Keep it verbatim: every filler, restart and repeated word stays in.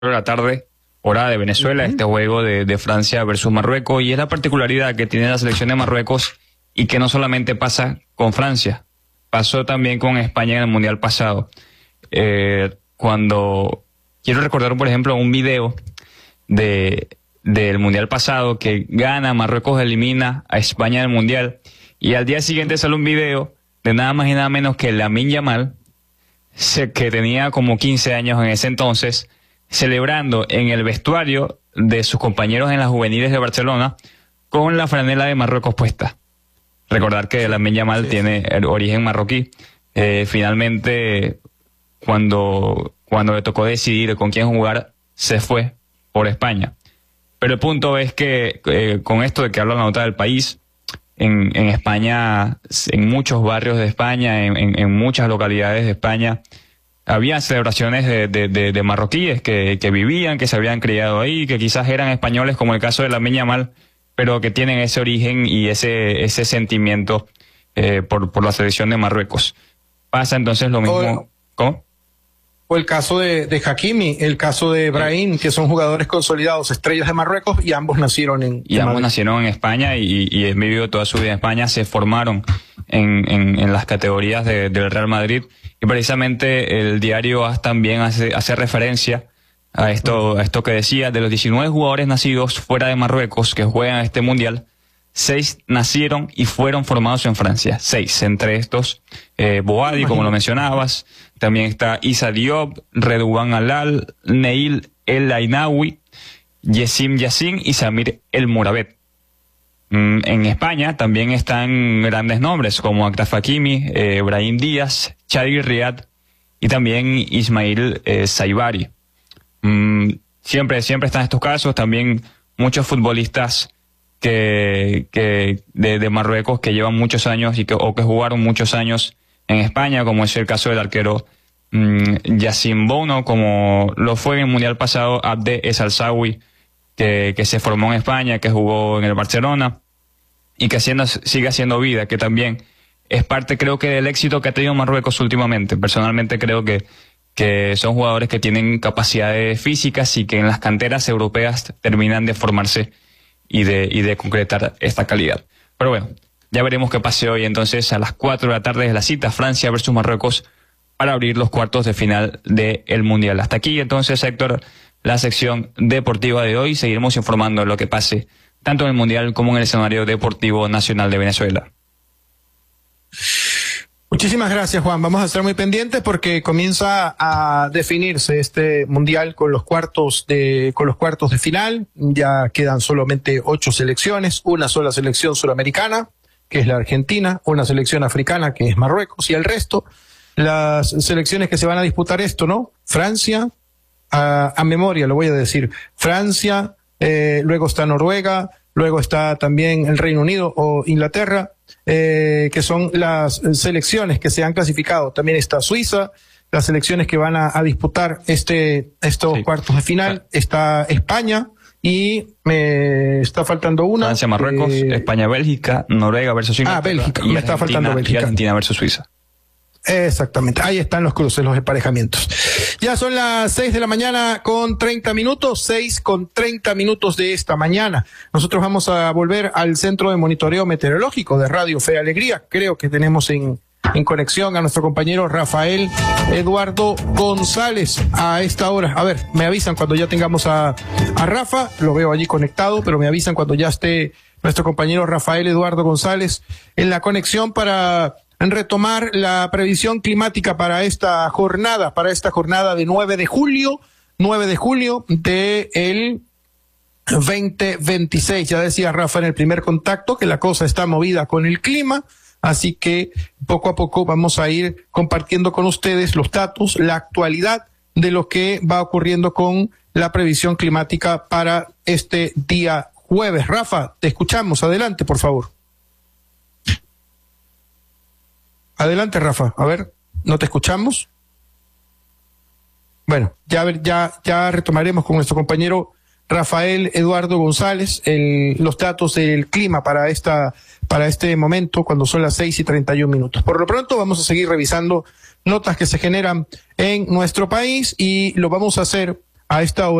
de la tarde, hora de Venezuela, uh-huh. este juego de, de Francia versus Marruecos, y es la particularidad que tiene la selección de Marruecos y que no solamente pasa con Francia, pasó también con España en el Mundial pasado. Eh, cuando quiero recordar, por ejemplo, un video de del Mundial pasado que gana, Marruecos elimina a España en el Mundial, y al día siguiente sale un video de nada más y nada menos que Lamine Yamal, que tenía como quince años en ese entonces, celebrando en el vestuario de sus compañeros en las juveniles de Barcelona con la franela de Marruecos puesta. Recordar que Lamine Yamal sí. tiene el origen marroquí. Eh, finalmente, cuando, cuando le tocó decidir con quién jugar, se fue por España. Pero el punto es que eh, con esto de que habla la nota del país, en, en España, en muchos barrios de España, en, en, en muchas localidades de España, había celebraciones de, de, de, de marroquíes que, que vivían, que se habían criado ahí, que quizás eran españoles, como el caso de Lamine Yamal, pero que tienen ese origen y ese, ese sentimiento eh, por, por la selección de Marruecos. Pasa entonces lo mismo. O, ¿Cómo? O el caso de, de Hakimi, el caso de Brahim, que son jugadores consolidados, estrellas de Marruecos, y ambos nacieron en Y ambos Madrid. nacieron en España y, y han vivido toda su vida en España, se formaron en, en, en las categorías de, del Real Madrid, y precisamente el diario AS también hace, hace referencia a esto, a esto que decía: de los diecinueve jugadores nacidos fuera de Marruecos que juegan este Mundial, seis nacieron y fueron formados en Francia. Seis, entre estos, eh, Boadi, como lo mencionabas, también está Issa Diop, Redouan Alal, Neil El Ainaoui, Yessim Yassin y Samir El Mourabet. Mm, en España también están grandes nombres como Achraf Hakimi, eh, Brahim Díaz, Chadi Riad y también Ismail eh, Saibari. Mm, siempre, siempre están estos casos, también muchos futbolistas que, que de, de Marruecos que llevan muchos años y que, o que jugaron muchos años en España, como es el caso del arquero mmm, Yacine Bono, como lo fue en el Mundial pasado Abde Esalsawi, que, que se formó en España, que jugó en el Barcelona y que haciendo, sigue haciendo vida, que también es parte, creo que, del éxito que ha tenido Marruecos últimamente. Personalmente creo que, que son jugadores que tienen capacidades físicas y que en las canteras europeas terminan de formarse y de, y de concretar esta calidad. Pero bueno, ya veremos qué pase hoy entonces a las cuatro de la tarde de la cita, Francia versus Marruecos, para abrir los cuartos de final del Mundial. Hasta aquí entonces, Héctor, la sección deportiva de hoy. Seguiremos informando de lo que pase tanto en el Mundial como en el escenario deportivo nacional de Venezuela. Muchísimas gracias, Juan. Vamos a estar muy pendientes porque comienza a definirse este Mundial con los cuartos de, con los cuartos de final. Ya quedan solamente ocho selecciones, una sola selección suramericana, que es la Argentina, una selección africana, que es Marruecos, y el resto, las selecciones que se van a disputar esto, ¿no? Francia, a, a memoria lo voy a decir, Francia, eh, luego está Noruega, luego está también el Reino Unido o Inglaterra, eh, que son las selecciones que se han clasificado. También está Suiza, las selecciones que van a, a disputar este estos sí. cuartos de final. Está España y me está faltando una. Francia, Marruecos, eh, España, Bélgica, Noruega versus Inglaterra. Ah, Bélgica, me está faltando Bélgica. Y Argentina versus Suiza. Exactamente, ahí están los cruces, los emparejamientos. Ya son las seis de la mañana con treinta minutos, seis con treinta minutos de esta mañana. Nosotros vamos a volver al Centro de Monitoreo Meteorológico de Radio Fe y Alegría. Creo que tenemos en, en conexión a nuestro compañero Rafael Eduardo González a esta hora. A ver, me avisan cuando ya tengamos a, a Rafa, lo veo allí conectado, pero me avisan cuando ya esté nuestro compañero Rafael Eduardo González en la conexión para retomar la previsión climática para esta jornada, para esta jornada de nueve de julio, nueve de julio de el veinte veintiséis. Ya decía Rafa en el primer contacto que la cosa está movida con el clima, así que poco a poco vamos a ir compartiendo con ustedes los datos, la actualidad de lo que va ocurriendo con la previsión climática para este día jueves. Rafa, te escuchamos, adelante, por favor. Adelante, Rafa. A ver, ¿no te escuchamos? Bueno, ya, ya, ya retomaremos con nuestro compañero Rafael Eduardo González el, los datos del clima para esta, para este momento, cuando son las seis y treinta y un minutos. Por lo pronto vamos a seguir revisando notas que se generan en nuestro país y lo vamos a hacer a esta hora.